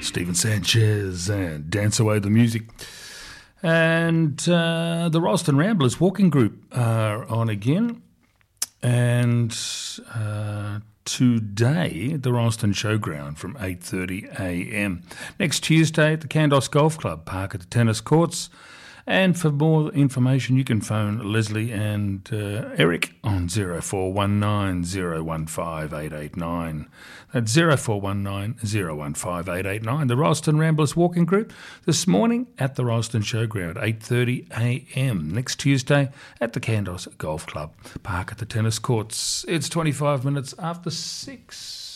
Stephen Sanchez and Dance Away the Music. And the Rolleston Ramblers Walking Group are on again. And today, the Rolleston Showground from 8:30am. Next Tuesday at the Kandos Golf Club, park at the tennis courts. And for more information, you can phone Leslie and Eric on 0419 015 889. That's 0419 015 889. The Rolleston Ramblers Walking Group this morning at the Rolleston Showground, 8:30am. Next Tuesday at the Kandos Golf Club, park at the tennis courts. It's 25 minutes after 6.